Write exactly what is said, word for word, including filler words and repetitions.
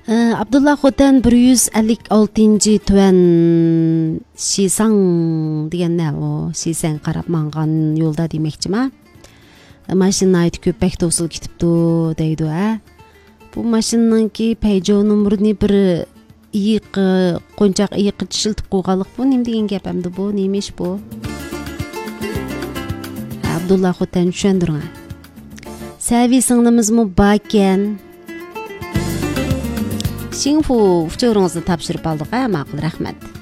Абдулла Хотан bir yuz ellik oltinchi tuvan Шисаң деген не о, Шисаң карап манган yolda демекчи ма? Машина айтып көпбек тосул кетипту дейди, а? Бу машинаныңки Peugeot номерни bir ийик кончак ийик чылтып койганлык бу, нем деген геп эмди бу, немеш бу? Абдулла Хотан түшөндүрүң. Сәви сыңлымызмы бакен? Сиңфу учурыңызды тапшырып алдык, а, макул, рахмат.